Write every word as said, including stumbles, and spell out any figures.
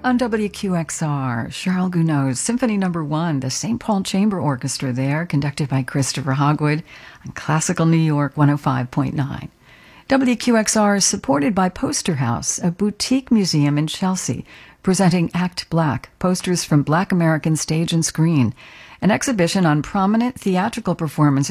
On W Q X R, Charles Gounod's Symphony Number One, the Saint Paul Chamber Orchestra there, conducted by Christopher Hogwood on Classical New York one oh five point nine. W Q X R is supported by Poster House, a boutique museum in Chelsea, presenting Act Black, posters from Black American stage and screen, an exhibition on prominent theatrical performances